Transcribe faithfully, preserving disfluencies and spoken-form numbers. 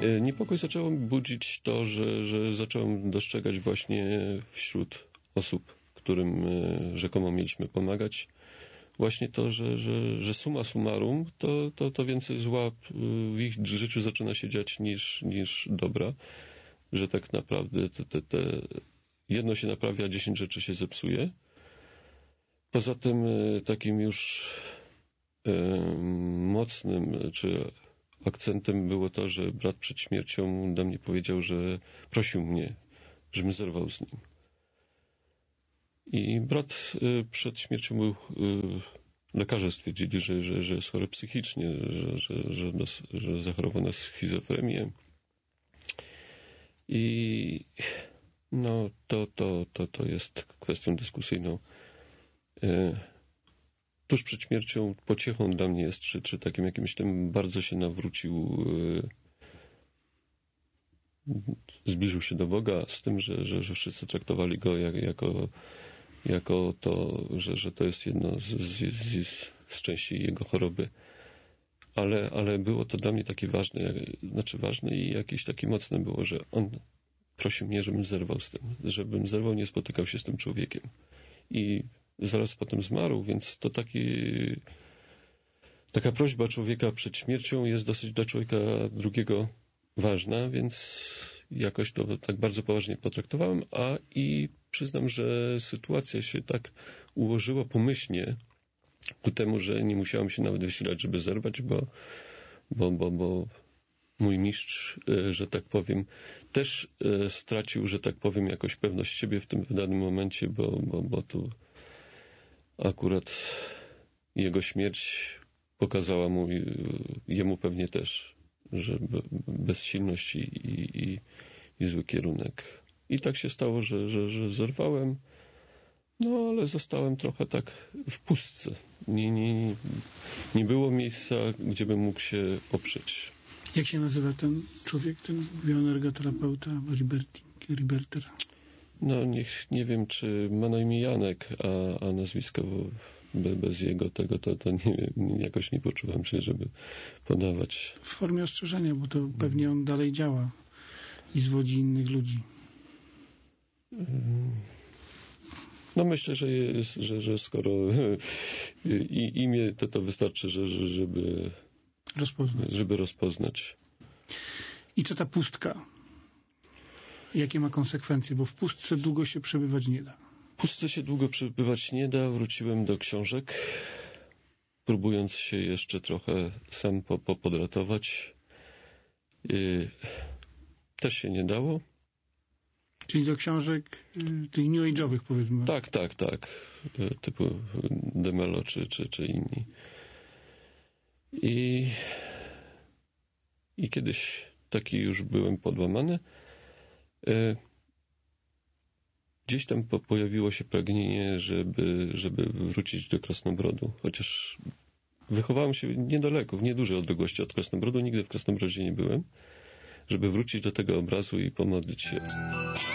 Niepokój zaczęło budzić to, że, że zacząłem dostrzegać właśnie wśród osób, którym rzekomo mieliśmy pomagać, właśnie to, że, że, że summa summarum, to, to, to więcej zła w ich życiu zaczyna się dziać niż, niż dobra, że tak naprawdę te, te, te jedno się naprawia, dziesięć rzeczy się zepsuje. Poza tym takim już e, mocnym czy akcentem było to, że brat przed śmiercią do mnie powiedział, że prosił mnie, żebym zerwał z nim. I brat y, przed śmiercią był, y, lekarze stwierdzili, że, że, że jest chory psychicznie, że, że, że, nos, że zachorował na schizofrenię. I no to, to, to, to jest kwestią dyskusyjną. Y, tuż przed śmiercią pociechą dla mnie jest, czy, czy takim jakimś tym bardzo się nawrócił, y, zbliżył się do Boga z tym, że, że, że wszyscy traktowali go jak, jako, jako to, że, że to jest jedno z, z, z, z części jego choroby. Ale, ale było to dla mnie takie ważne, jak, znaczy ważne i jakieś takie mocne było, że on prosił mnie, żebym zerwał z tym, żebym zerwał, nie spotykał się z tym człowiekiem. I zaraz potem zmarł, więc to taki, taka prośba człowieka przed śmiercią jest dosyć dla człowieka drugiego ważna, więc jakoś to tak bardzo poważnie potraktowałem, a i przyznam, że sytuacja się tak ułożyła pomyślnie ku temu, że nie musiałem się nawet wysilać, żeby zerwać, bo, bo, bo, bo mój mistrz, że tak powiem, też stracił, że tak powiem, jakoś pewność siebie w tym w danym momencie, bo, bo, bo tu akurat jego śmierć pokazała mu, jemu pewnie też, że bezsilność i, i, i, i zły kierunek. I tak się stało, że, że, że zerwałem, no ale zostałem trochę tak w pustce. Nie, nie, nie było miejsca, gdzie bym mógł się oprzeć. Jak się nazywa ten człowiek, ten bioenergoterapeuta, Riberter? No niech, nie wiem, czy ma na imię Janek, a, a nazwisko bez jego tego, to, to nie, jakoś nie poczuwam się, żeby podawać. W formie ostrzeżenia, bo to pewnie on dalej działa i zwodzi innych ludzi. No myślę, że, jest, że, że skoro i, imię, to to wystarczy, że, że, żeby, rozpoznać. żeby rozpoznać. I co ta pustka? Jakie ma konsekwencje? Bo w pustce długo się przebywać nie da. W pustce się długo przebywać nie da. Wróciłem do książek, próbując się jeszcze trochę sam po, po podratować. Yy, też się nie dało. Czyli do książek y, tych new age'owych, powiedzmy. Tak, tak, tak. Y, typu Demelo czy, czy, czy inni. I, I kiedyś taki już byłem podłamany. Y, gdzieś tam po, pojawiło się pragnienie, żeby, żeby wrócić do Krasnobrodu. Chociaż wychowałem się niedaleko, w niedużej odległości od Krasnobrodu. Nigdy w Krasnobrodzie nie byłem. Żeby wrócić do tego obrazu i pomodlić się.